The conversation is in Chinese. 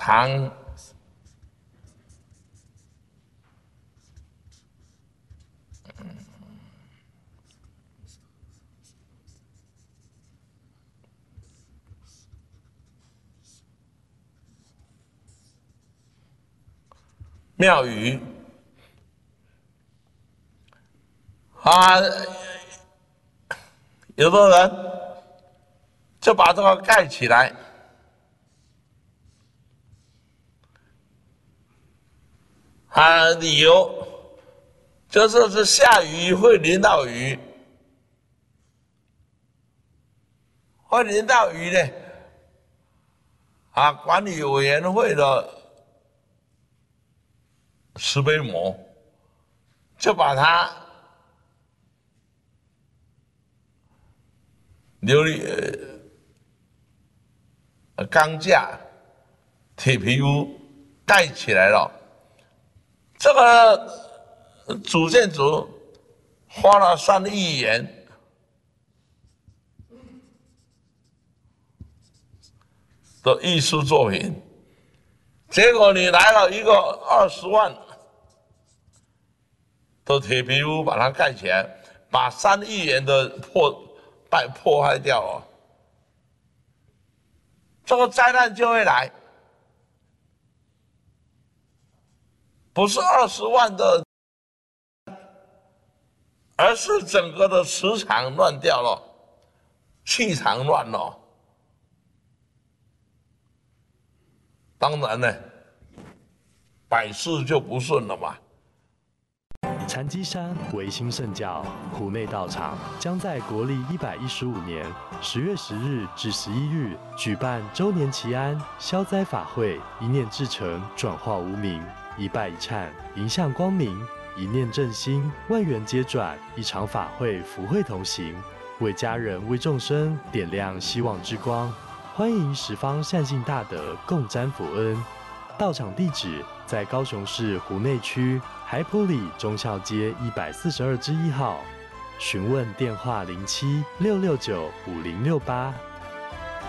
唐庙宇有的人就把这个盖起来，理由就是下雨会淋到雨，会淋到雨呢，管理委员会的石碑模就把它钢架、铁皮屋盖起来了。这个主建筑花了3亿元，的艺术作品，结果你来了一个20万的铁皮屋，把它盖起来，把3亿元的破坏掉了，这个灾难就会来。不是20万的，而是整个的磁场乱掉了，气场乱了。当然呢，百事就不顺了嘛。 禅机山维新圣教湖内道场将在国历115年10月10日至11日举办周年祈安消灾法会，一念至诚，转化无明，一拜一忏，迎向光明，一念正心，万缘皆转，一场法会，福慧同行，为家人为众生点亮希望之光。欢迎十方善信大德共沾福恩。道场地址在高雄市湖内区海埔里忠孝街142之1号，询问电话07-669-5068。